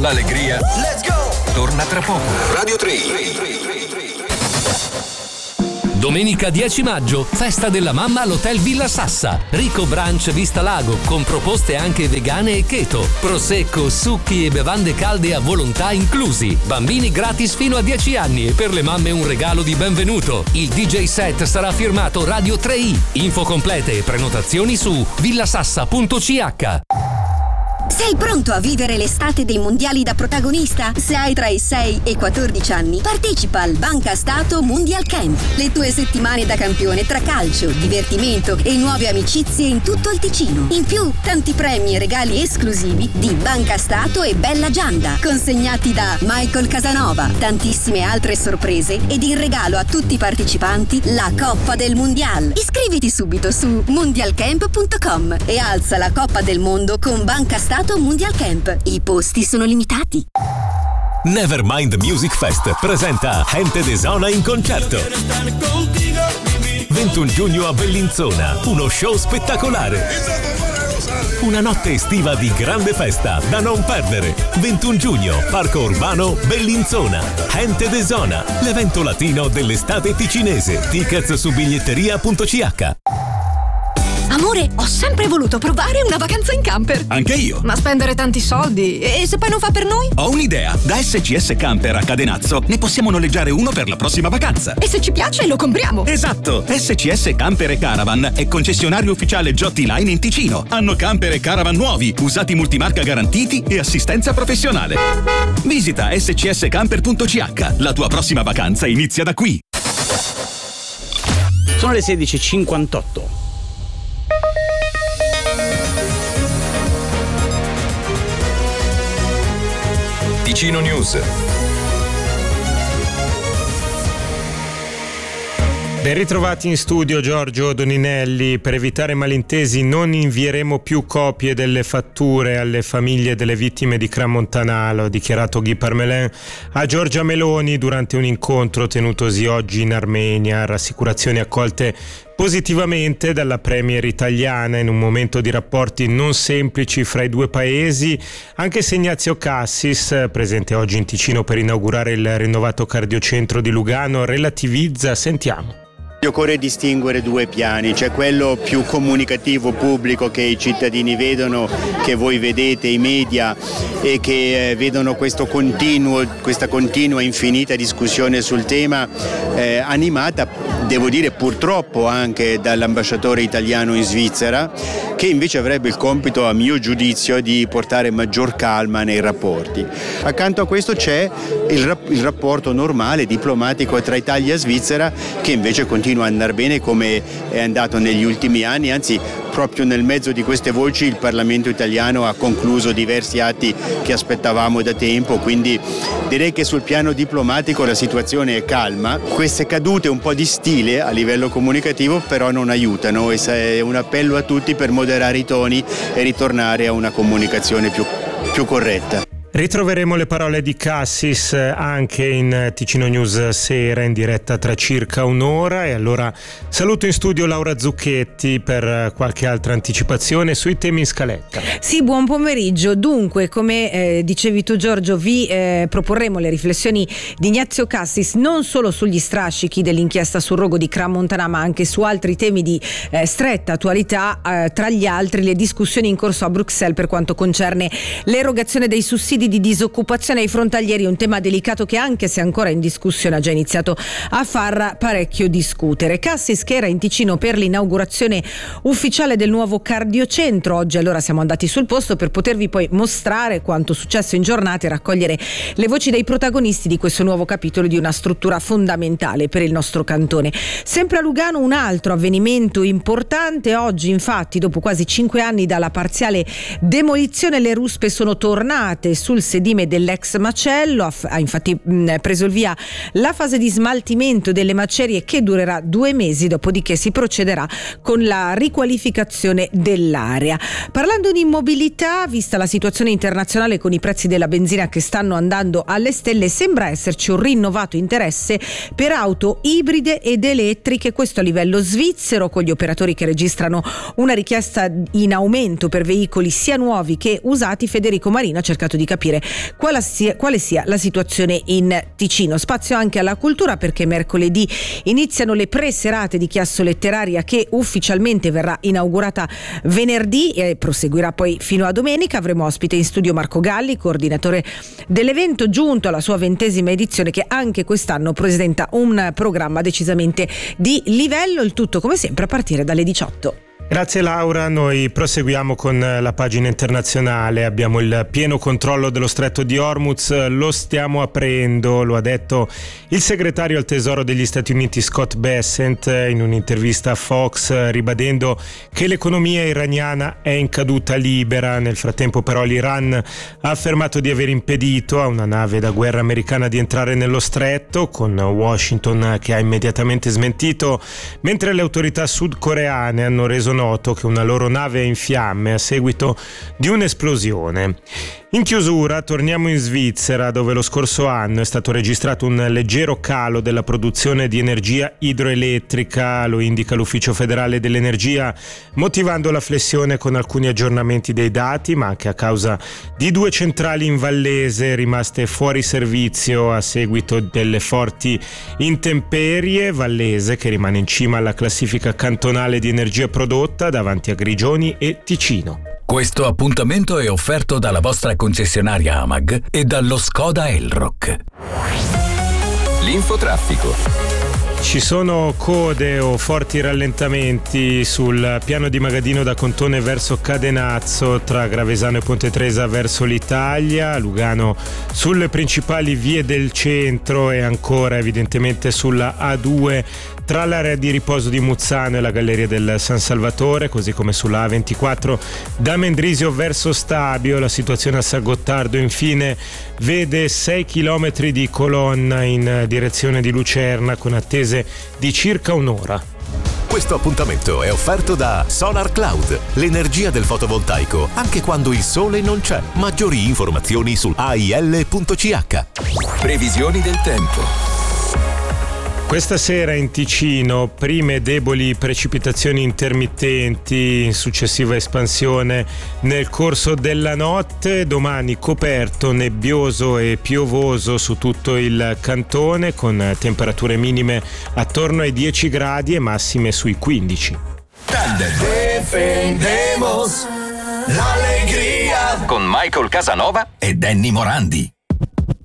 l'allegria. Let's go! Torna tra poco. Radio 3. Domenica 10 maggio, festa della mamma all'Hotel Villa Sassa. Rico brunch vista lago, con proposte anche vegane e keto. Prosecco, succhi e bevande calde a volontà inclusi. Bambini gratis fino a 10 anni e per le mamme un regalo di benvenuto. Il DJ set sarà firmato Radio 3i. Info complete e prenotazioni su villasassa.ch. Sei pronto a vivere l'estate dei mondiali da protagonista? Se hai tra i 6 e i 14 anni, partecipa al Banca Stato Mondial Camp. Le tue settimane da campione tra calcio, divertimento e nuove amicizie in tutto il Ticino. In più, tanti premi e regali esclusivi di Banca Stato e Bella Gianda, consegnati da Michael Casanova. Tantissime altre sorprese ed in regalo a tutti i partecipanti la Coppa del Mondial. Iscriviti subito su mondialcamp.com e alza la Coppa del Mondo con Banca Stato Mondial Camp. I posti sono limitati. Nevermind Music Fest presenta Gente de Zona in concerto. 21 giugno a Bellinzona, uno show spettacolare. Una notte estiva di grande festa da non perdere. 21 giugno, Parco Urbano, Bellinzona. Gente de Zona, l'evento latino dell'estate ticinese. Tickets su biglietteria.ch. Amore, ho sempre voluto provare una vacanza in camper. Anche io. Ma spendere tanti soldi? E se poi non fa per noi? Ho un'idea. Da SCS Camper a Cadenazzo ne possiamo noleggiare uno per la prossima vacanza. E se ci piace lo compriamo. Esatto. SCS Camper e Caravan è concessionario ufficiale Giotti Line in Ticino. Hanno camper e caravan nuovi, usati multimarca garantiti e assistenza professionale. Visita scscamper.ch. La tua prossima vacanza inizia da qui. Sono le 16:58. Ticino News. Ben ritrovati in studio Giorgio Doninelli. Per evitare malintesi non invieremo più copie delle fatture alle famiglie delle vittime di Crans-Montana, ha dichiarato Guy Parmelin a Giorgia Meloni durante un incontro tenutosi oggi in Armenia. Rassicurazioni accolte positivamente dalla premier italiana in un momento di rapporti non semplici fra i due paesi, anche se Ignazio Cassis, presente oggi in Ticino per inaugurare il rinnovato cardiocentro di Lugano, relativizza. Sentiamo. Occorre distinguere due piani, c'è quello più comunicativo pubblico che i cittadini vedono, che voi vedete, i media, e che vedono questa continua infinita discussione sul tema, animata, devo dire purtroppo anche dall'ambasciatore italiano in Svizzera, che invece avrebbe il compito, a mio giudizio, di portare maggior calma nei rapporti. Accanto a questo c'è il rapporto normale, diplomatico tra Italia e Svizzera, che invece continua a andare bene come è andato negli ultimi anni, anzi proprio nel mezzo di queste voci il Parlamento italiano ha concluso diversi atti che aspettavamo da tempo, quindi direi che sul piano diplomatico la situazione è calma. Queste cadute un po' di stile a livello comunicativo però non aiutano, e è un appello a tutti per moderare i toni e ritornare a una comunicazione più corretta. Ritroveremo le parole di Cassis anche in Ticino News Sera, in diretta tra circa un'ora. E allora saluto in studio Laura Zucchetti per qualche altra anticipazione sui temi in scaletta. Sì, buon pomeriggio. Dunque, come dicevi tu Giorgio, vi proporremo le riflessioni di Ignazio Cassis non solo sugli strascichi dell'inchiesta sul rogo di Crans-Montana, ma anche su altri temi di stretta attualità, tra gli altri le discussioni in corso a Bruxelles per quanto concerne l'erogazione dei sussidi di disoccupazione ai frontalieri, un tema delicato che, anche se ancora in discussione, ha già iniziato a far parecchio discutere. Cassis, che era in Ticino per l'inaugurazione ufficiale del nuovo cardiocentro, oggi allora siamo andati sul posto per potervi poi mostrare quanto successo in giornata e raccogliere le voci dei protagonisti di questo nuovo capitolo di una struttura fondamentale per il nostro cantone. Sempre a Lugano un altro avvenimento importante. Oggi infatti, dopo quasi 5 anni dalla parziale demolizione, le ruspe sono tornate sul sedime dell'ex macello. Ha infatti preso il via la fase di smaltimento delle macerie, che durerà 2 mesi, dopodiché si procederà con la riqualificazione dell'area. Parlando di mobilità, vista la situazione internazionale con i prezzi della benzina che stanno andando alle stelle, sembra esserci un rinnovato interesse per auto ibride ed elettriche, questo a livello svizzero, con gli operatori che registrano una richiesta in aumento per veicoli sia nuovi che usati. Federico Marino ha cercato di capire capire quale sia la situazione in Ticino. Spazio anche alla cultura, perché mercoledì iniziano le pre-serate di Chiasso Letteraria, che ufficialmente verrà inaugurata venerdì e proseguirà poi fino a domenica. Avremo ospite in studio Marco Galli, coordinatore dell'evento, giunto alla sua 20ª edizione, che anche quest'anno presenta un programma decisamente di livello, il tutto come sempre a partire dalle 18. Grazie Laura, noi proseguiamo con la pagina internazionale. Abbiamo il pieno controllo dello stretto di Hormuz, lo stiamo aprendo, lo ha detto il segretario al tesoro degli Stati Uniti Scott Bessent in un'intervista a Fox, ribadendo che l'economia iraniana è in caduta libera. Nel frattempo però l'Iran ha affermato di aver impedito a una nave da guerra americana di entrare nello stretto, con Washington che ha immediatamente smentito, mentre le autorità sudcoreane hanno reso noto che una loro nave è in fiamme a seguito di un'esplosione. In chiusura torniamo in Svizzera, dove lo scorso anno è stato registrato un leggero calo della produzione di energia idroelettrica, lo indica l'Ufficio federale dell'energia, motivando la flessione con alcuni aggiornamenti dei dati, ma anche a causa di 2 centrali in Vallese rimaste fuori servizio a seguito delle forti intemperie. Vallese che rimane in cima alla classifica cantonale di energia prodotta davanti a Grigioni e Ticino. Questo appuntamento è offerto dalla vostra concessionaria AMAG e dallo Skoda Elrock. L'infotraffico. Ci sono code o forti rallentamenti sul piano di Magadino da Contone verso Cadenazzo, tra Gravesano e Ponte Tresa verso l'Italia, Lugano sulle principali vie del centro e ancora evidentemente sulla A2 tra l'area di riposo di Muzzano e la Galleria del San Salvatore, così come sulla A24 da Mendrisio verso Stabio. La situazione a San Gottardo infine vede 6 chilometri di colonna in direzione di Lucerna con attese di circa un'ora. Questo appuntamento è offerto da Solar Cloud, l'energia del fotovoltaico anche quando il sole non c'è. Maggiori informazioni su ail.ch. Previsioni del tempo. Questa sera in Ticino prime deboli precipitazioni intermittenti in successiva espansione nel corso della notte. Domani coperto, nebbioso e piovoso su tutto il cantone, con temperature minime attorno ai 10 gradi e massime sui 15. Defendemos l'allegria con Michael Casanova e Danny Morandi.